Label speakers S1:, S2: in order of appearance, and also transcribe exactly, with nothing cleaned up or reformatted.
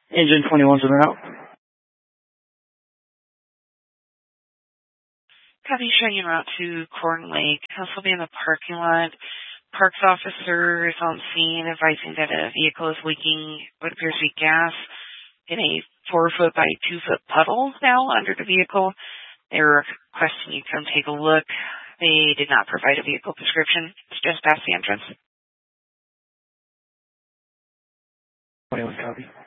S1: Engine twenty-one's in and out.
S2: Copy, showing en route to Corn Lake. House will be in the parking lot. Parks officer is on scene advising that a vehicle is leaking what appears to be gas in a four foot by two foot puddle now under the vehicle. They were requesting you come take a look. They did not provide a vehicle description. It's just past the entrance.
S1: twenty-one copy.